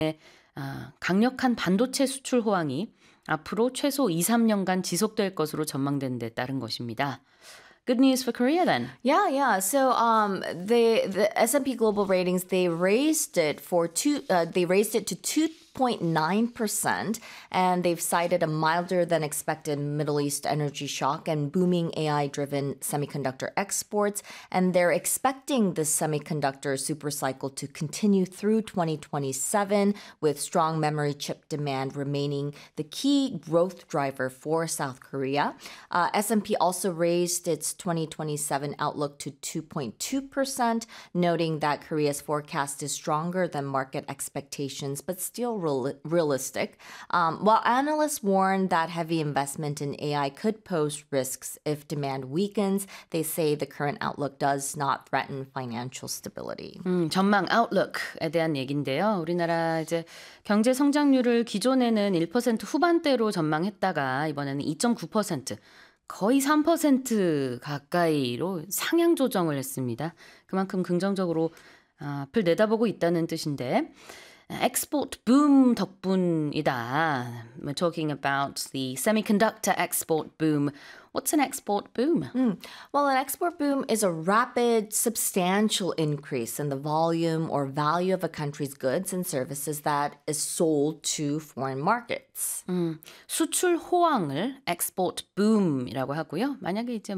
강력한 반도체 수출 호황이 앞으로 최소 2, 3년간 지속될 것으로 전망된 데 따른 것입니다. Good news for Korea then. Yeah. So the S&P Global Ratings they raised it to 2.9%, and they've cited a milder than expected Middle East energy shock and booming AI-driven semiconductor exports, and they're expecting the semiconductor supercycle to continue through 2027 with strong memory chip demand remaining the key growth driver for South Korea. S&P also raised its 2027 outlook to 2.2%, noting that Korea's forecast is stronger than market expectations, but still realistic. While analysts warn that heavy investment in AI could pose risks if demand weakens, they say the current outlook does not threaten financial stability. 전망 outlook에 대한 얘기인데요. 우리나라 이제 경제 성장률을 기존에는 1% 후반대로 전망했다가 이번에는 2.9%, 거의 3% 가까이로 상향 조정을 했습니다. 그만큼 긍정적으로 앞을 내다보고 있다는 뜻인데 export boom 덕분이다. We're talking about the semiconductor export boom. What's an export boom? Well, an export boom is a rapid, substantial increase in the volume or value of a country's goods and services that is sold to foreign markets. 수출 호황을 export boom이라고 하고요. 만약에 이제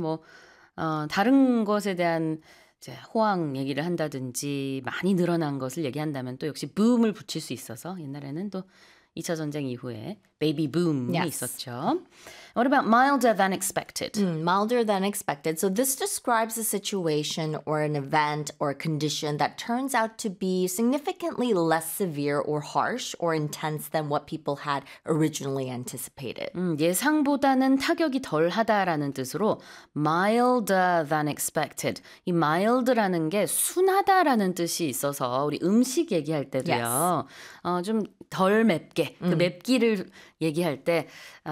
다른 것에 대한 이제 호황 얘기를 한다든지 많이 늘어난 것을 얘기한다면 또 역시 boom을 붙일 수 있어서 옛날에는 또 2차 전쟁 이후에 baby boom이 있었죠. What about milder than expected? Milder than expected. So this describes a situation or an event or a condition that turns out to be significantly less severe or harsh or intense than what people had originally anticipated. 예상보다는 타격이 덜하다라는 뜻으로 milder than expected. 이 mild라는 게 순하다라는 뜻이 있어서 우리 음식 얘기할 때도요. 좀 덜 맵게 그 맵기를 얘기할 때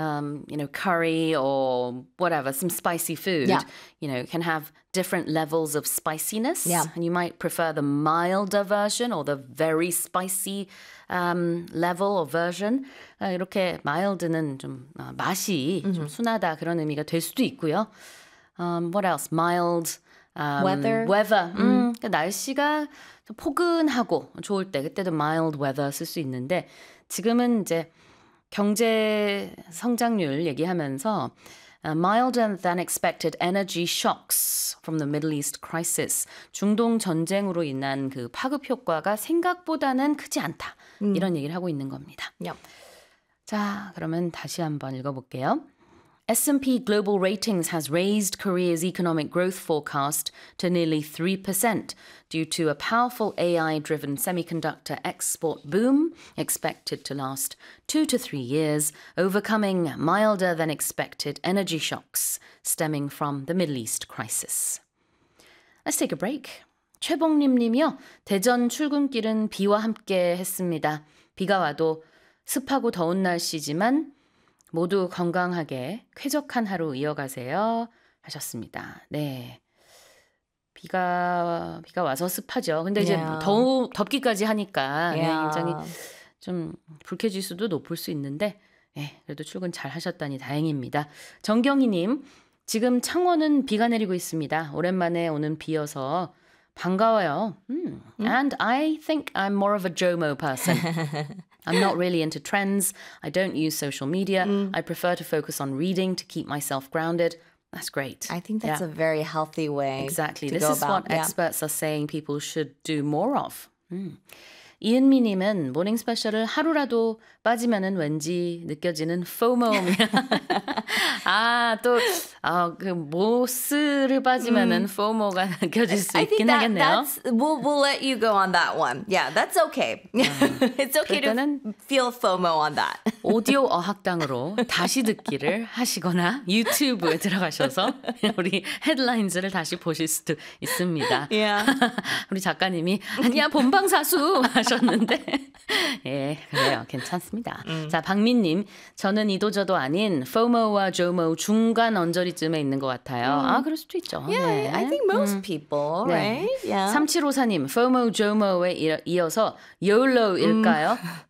curry or whatever, some spicy food, can have different levels of spiciness. And you might prefer the milder version or the very spicy level or version. 이렇게 mild는 좀 맛이 좀 순하다 그런 의미가 될 수도 있고요. What else? Mild. Weather. 그러니까 날씨가 포근하고 좋을 때 그때도 mild weather 쓸 수 있는데 지금은 이제 경제 성장률 얘기하면서 milder than expected energy shocks from the Middle East crisis. 중동 전쟁으로 인한 그 파급 효과가 생각보다는 크지 않다. 이런 얘기를 하고 있는 겁니다. 자, 그러면 다시 한번 읽어볼게요. S&P Global Ratings has raised Korea's economic growth forecast to nearly 3% due to a powerful AI-driven semiconductor export boom expected to last 2 to 3 years, overcoming milder than expected energy shocks stemming from the Middle East crisis. Let's take a break. 최봉림 님이요. 대전 출근길은 비와 함께 했습니다. 비가 와도 습하고 더운 날씨지만 모두 건강하게 쾌적한 하루 이어가세요 하셨습니다. 네, 비가 와서 습하죠. 근데 이제 덥기까지 하니까 굉장히 좀 불쾌지수도 높을 수 있는데 그래도 출근 잘 하셨다니 다행입니다. 정경희님, 지금 창원은 비가 내리고 있습니다. 오랜만에 오는 비여서 반가워요. And I think I'm more of a JOMO person. I'm not really into trends. I don't use social media. I prefer to focus on reading to keep myself grounded. That's great. I think that's a very healthy way Exactly. to This go is about. what experts are saying people should do more of. 이은미님은 모닝 스페셜을 하루라도 빠지면은 왠지 느껴지는 FOMO입니다. 그 모스를 빠지면은 FOMO가 느껴질 수 있긴 하겠네요. We'll let you go on that one. Yeah, that's okay. It's okay to feel FOMO on that. 오디오 어학당으로 다시 듣기를 하시거나 유튜브에 들어가셔서 우리 헤드라인즈를 다시 보실 수도 있습니다. Yeah. 우리 작가님이 아니야 본방사수 하셨 하셨는데 예, 그래요. 괜찮습니다. 자, 박민님, 저는 이도저도 아닌 FOMO와 JOMO 중간 언저리쯤에 있는 것 같아요. 아, 그럴 수도 있죠. Yeah, 네. I think most people, 네. right? Yeah. 3754님, FOMO, JOMO에 이어서 YOLO일까요?